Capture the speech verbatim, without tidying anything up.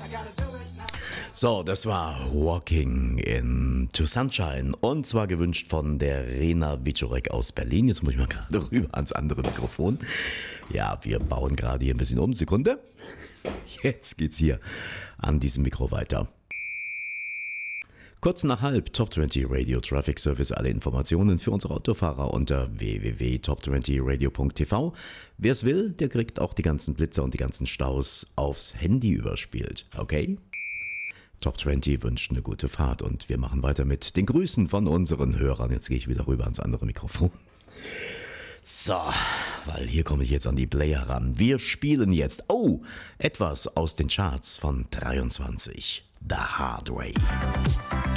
So, das war Walking into Sunshine und zwar gewünscht von der Rena Wiczorek aus Berlin. Jetzt muss ich mal gerade rüber ans andere Mikrofon. Ja, wir bauen gerade hier ein bisschen um. Sekunde. Jetzt geht's hier an diesem Mikro weiter. Kurz nach halb, Top zwanzig Radio Traffic Service. Alle Informationen für unsere Autofahrer unter w w w punkt top zwanzig radio punkt t v. Wer es will, der kriegt auch die ganzen Blitzer und die ganzen Staus aufs Handy überspielt. Okay? Top zwanzig wünscht eine gute Fahrt und wir machen weiter mit den Grüßen von unseren Hörern. Jetzt gehe ich wieder rüber ans andere Mikrofon. So, weil hier komme ich jetzt an die Player ran. Wir spielen jetzt, oh, etwas aus den Charts von dreiundzwanzig. The Hard Way.